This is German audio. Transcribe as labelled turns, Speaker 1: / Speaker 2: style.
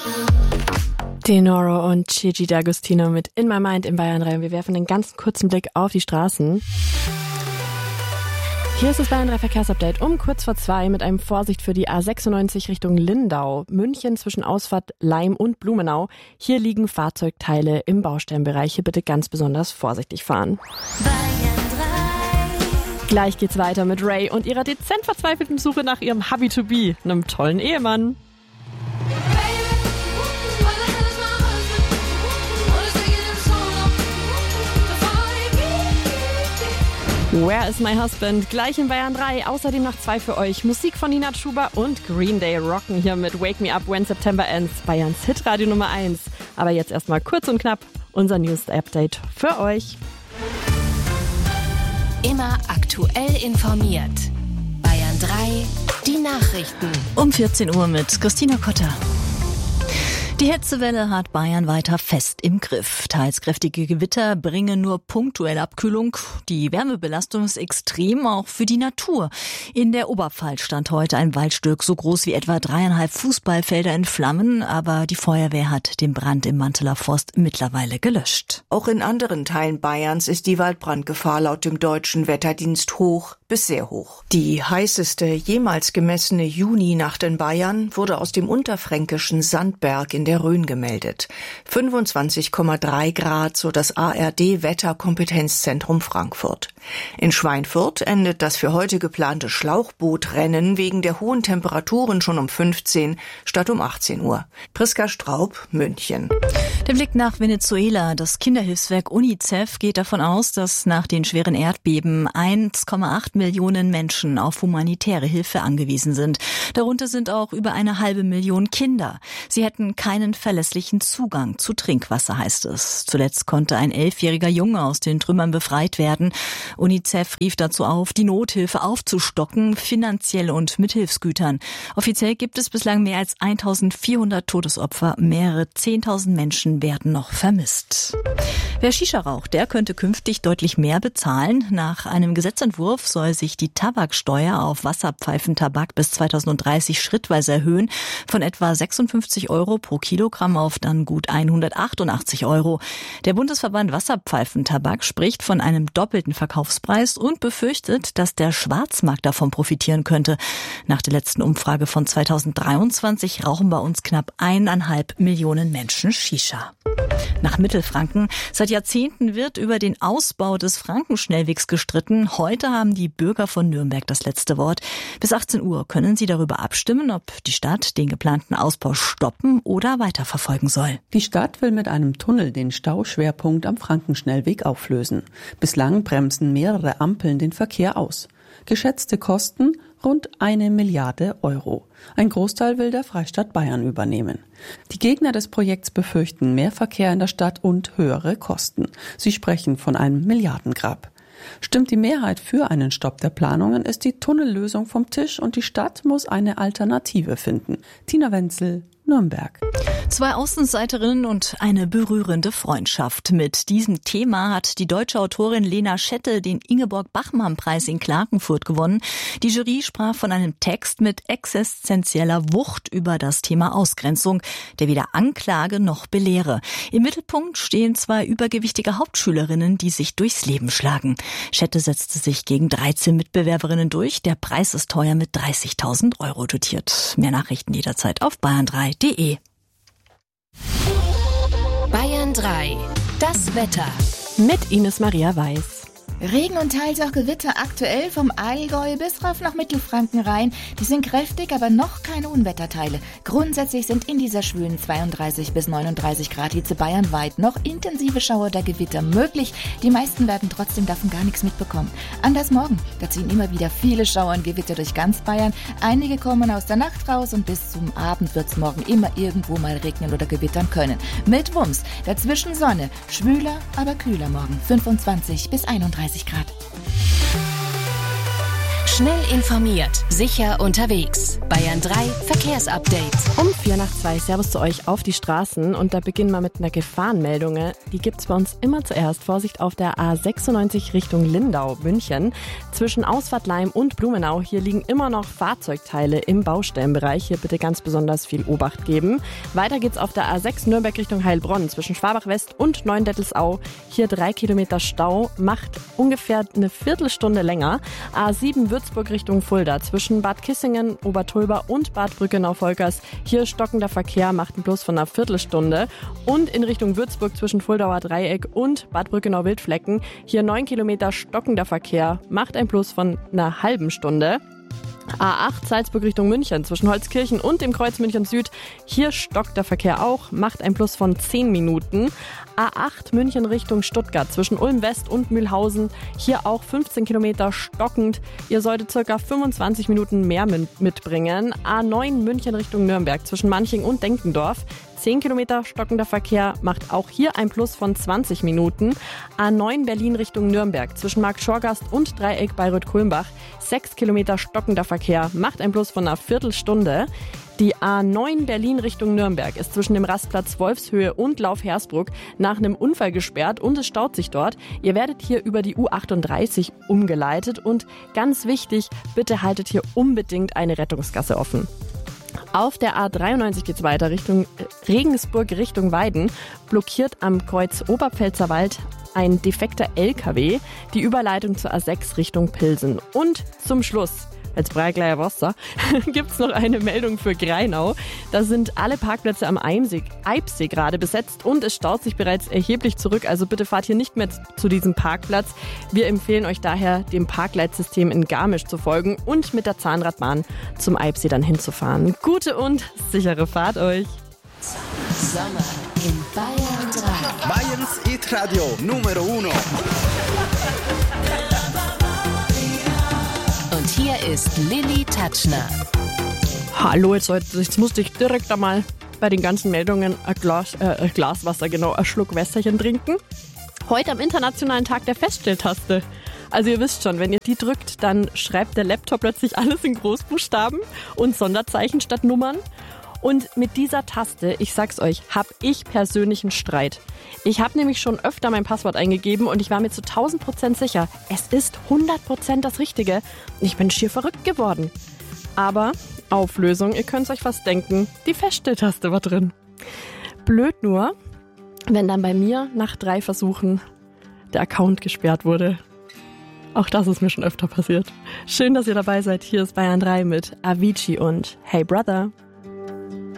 Speaker 1: Denoro und Gigi D'Agostino mit In My Mind in Bayern 3. Wir werfen einen ganz kurzen Blick auf die Straßen. Hier ist das Bayern 3 Verkehrsupdate um kurz vor 2 mit einem Vorsicht für die A96 Richtung Lindau. München zwischen Ausfahrt Laim und Blumenau. Hier liegen Fahrzeugteile im Baustellenbereich. Hier bitte ganz besonders vorsichtig fahren. Bayern 3. Gleich geht's weiter mit Ray und ihrer dezent verzweifelten Suche nach ihrem Hubby-to-be, einem tollen Ehemann. Where is my husband? Gleich in Bayern 3. Außerdem nach 2 für euch. Musik von Nina Chuba und Green Day rocken hier mit Wake Me Up When September Ends. Bayerns Hitradio Nummer 1. Aber jetzt erstmal kurz und knapp unser News-Update für euch.
Speaker 2: Immer aktuell informiert. Bayern 3, die Nachrichten.
Speaker 3: Um 14 Uhr mit Christina Kotter. Die Hitzewelle hat Bayern weiter fest im Griff. Teils kräftige Gewitter bringen nur punktuell Abkühlung. Die Wärmebelastung ist extrem, auch für die Natur. In der Oberpfalz stand heute ein Waldstück so groß wie etwa 3,5 Fußballfelder in Flammen, aber die Feuerwehr hat den Brand im Manteler Forst mittlerweile gelöscht.
Speaker 4: Auch in anderen Teilen Bayerns ist die Waldbrandgefahr laut dem Deutschen Wetterdienst hoch bis sehr hoch. Die heißeste jemals gemessene Juninacht in Bayern wurde aus dem unterfränkischen Sandberg in der Rhön gemeldet. 25,3 Grad, so das ARD-Wetterkompetenzzentrum Frankfurt. In Schweinfurt endet das für heute geplante Schlauchbootrennen wegen der hohen Temperaturen schon um 15 statt um 18 Uhr. Priska Straub, München.
Speaker 3: Der Blick nach Venezuela. Das Kinderhilfswerk UNICEF geht davon aus, dass nach den schweren Erdbeben 1,8 Millionen Menschen auf humanitäre Hilfe angewiesen sind. Darunter sind auch über 1,5 Million Kinder. Sie hätten keinen verlässlichen Zugang zu Trinkwasser, heißt es. Zuletzt konnte ein 11-jähriger Junge aus den Trümmern befreit werden. UNICEF rief dazu auf, die Nothilfe aufzustocken, finanziell und mit Hilfsgütern. Offiziell gibt es bislang mehr als 1.400 Todesopfer. Mehrere 10.000 Menschen werden noch vermisst. Wer Shisha raucht, der könnte künftig deutlich mehr bezahlen. Nach einem Gesetzentwurf soll sich die Tabaksteuer auf Wasserpfeifentabak bis 2030 schrittweise erhöhen, von etwa 56 Euro pro Kilogramm auf dann gut 188 Euro. Der Bundesverband Wasserpfeifentabak spricht von einem doppelten Verkaufspreis und befürchtet, dass der Schwarzmarkt davon profitieren könnte. Nach der letzten Umfrage von 2023 rauchen bei uns knapp 1,5 Millionen Menschen Shisha. Nach Mittelfranken. Seit Jahrzehnten wird über den Ausbau des Frankenschnellwegs gestritten. Heute haben die Bürger von Nürnberg das letzte Wort. Bis 18 Uhr können sie darüber abstimmen, ob die Stadt den geplanten Ausbau stoppen oder weiterverfolgen soll.
Speaker 5: Die Stadt will mit einem Tunnel den Stauschwerpunkt am Frankenschnellweg auflösen. Bislang bremsen mehrere Ampeln den Verkehr aus. Geschätzte Kosten rund 1 Milliarde Euro. Ein Großteil will der Freistaat Bayern übernehmen. Die Gegner des Projekts befürchten mehr Verkehr in der Stadt und höhere Kosten. Sie sprechen von einem Milliardengrab. Stimmt die Mehrheit für einen Stopp der Planungen, ist die Tunnellösung vom Tisch und die Stadt muss eine Alternative finden. Tina Wenzel, Nürnberg.
Speaker 3: 2 Außenseiterinnen und eine berührende Freundschaft. Mit diesem Thema hat die deutsche Autorin Lena Schette den Ingeborg-Bachmann-Preis in Klagenfurt gewonnen. Die Jury sprach von einem Text mit existenzieller Wucht über das Thema Ausgrenzung, der weder Anklage noch belehre. Im Mittelpunkt stehen 2 übergewichtige Hauptschülerinnen, die sich durchs Leben schlagen. Schette setzte sich gegen 13 Mitbewerberinnen durch. Der Preis ist teuer mit 30.000 Euro dotiert. Mehr Nachrichten jederzeit auf bayern3.de.
Speaker 2: Bayern 3, das Wetter.
Speaker 1: Mit Ines Maria Weiß.
Speaker 6: Regen und teils auch Gewitter aktuell vom Allgäu bis rauf nach Mittelfranken rein. Die sind kräftig, aber noch keine Unwetterteile. Grundsätzlich sind in dieser schwülen 32 bis 39 Grad Hitze bayernweit noch intensive Schauer oder Gewitter möglich. Die meisten werden trotzdem davon gar nichts mitbekommen. Anders morgen, da ziehen immer wieder viele Schauer und Gewitter durch ganz Bayern. Einige kommen aus der Nacht raus und bis zum Abend wird's morgen immer irgendwo mal regnen oder gewittern können. Mit Wumms, dazwischen Sonne, schwüler, aber kühler morgen, 25 bis 31 Grad.
Speaker 2: Schnell informiert, sicher unterwegs. Bayern 3 Verkehrsupdate.
Speaker 1: Um 1:04. Servus zu euch auf die Straßen und da beginnen wir mit einer Gefahrenmeldung. Die gibt's bei uns immer zuerst. Vorsicht auf der A96 Richtung Lindau, München. Zwischen Ausfahrt Laim und Blumenau, hier liegen immer noch Fahrzeugteile im Baustellenbereich. Hier bitte ganz besonders viel Obacht geben. Weiter geht's auf der A6 Nürnberg Richtung Heilbronn zwischen Schwabach West und Neuendettelsau. Hier 3 Kilometer Stau, macht ungefähr eine Viertelstunde länger. A7 Würzburg Richtung Fulda zwischen Bad Kissingen, Obertulba und Bad Brückenau-Volkers. Hier stockender Verkehr, macht einen Plus von einer Viertelstunde. Und in Richtung Würzburg zwischen Fuldauer Dreieck und Bad Brückenau-Wildflecken. Hier 9 Kilometer stockender Verkehr, macht ein Plus von einer halben Stunde. A8 Salzburg Richtung München zwischen Holzkirchen und dem Kreuz München Süd. Hier stockt der Verkehr auch, macht ein Plus von 10 Minuten. A8 München Richtung Stuttgart zwischen Ulm West und Mühlhausen. Hier auch 15 Kilometer stockend. Ihr solltet ca. 25 Minuten mehr mitbringen. A9 München Richtung Nürnberg zwischen Manching und Denkendorf. 10 Kilometer stockender Verkehr, macht auch hier ein Plus von 20 Minuten. A9 Berlin Richtung Nürnberg zwischen Markt-Schorgast und Dreieck Bayreuth-Kulmbach. 6 Kilometer stockender Verkehr, macht ein Plus von einer Viertelstunde. Die A9 Berlin Richtung Nürnberg ist zwischen dem Rastplatz Wolfshöhe und Lauf-Hersbruck nach einem Unfall gesperrt und es staut sich dort. Ihr werdet hier über die U38 umgeleitet und ganz wichtig, bitte haltet hier unbedingt eine Rettungsgasse offen. Auf der A93 geht's weiter Richtung Regensburg, Richtung Weiden. Blockiert am Kreuz Oberpfälzer Wald ein defekter LKW die Überleitung zur A6 Richtung Pilsen. Und zum Schluss, als Breigleier Wasser, gibt's noch eine Meldung für Greinau. Da sind alle Parkplätze am Eibsee gerade besetzt und es staut sich bereits erheblich zurück. Also bitte fahrt hier nicht mehr zu diesem Parkplatz. Wir empfehlen euch daher, dem Parkleitsystem in Garmisch zu folgen und mit der Zahnradbahn zum Eibsee dann hinzufahren. Gute und sichere Fahrt euch.
Speaker 2: Sommer in Bayern 3.
Speaker 7: Bayerns Hit-Radio Numero 1.
Speaker 2: Und hier ist Lilly Tatschner.
Speaker 1: Hallo, jetzt musste ich direkt einmal bei den ganzen Meldungen ein Glas Wasser, ein Schluck Wässerchen trinken. Heute am Internationalen Tag der Feststelltaste. Also ihr wisst schon, wenn ihr die drückt, dann schreibt der Laptop plötzlich alles in Großbuchstaben und Sonderzeichen statt Nummern. Und mit dieser Taste, ich sag's euch, habe ich persönlich einen Streit. Ich habe nämlich schon öfter mein Passwort eingegeben und ich war mir zu 1000% sicher, es ist 100% das Richtige. Ich bin schier verrückt geworden. Aber Auflösung, ihr könnt's euch fast denken, die Feststelltaste war drin. Blöd nur, wenn dann bei mir nach 3 Versuchen der Account gesperrt wurde. Auch das ist mir schon öfter passiert. Schön, dass ihr dabei seid. Hier ist Bayern 3 mit Avicii und Hey Brother.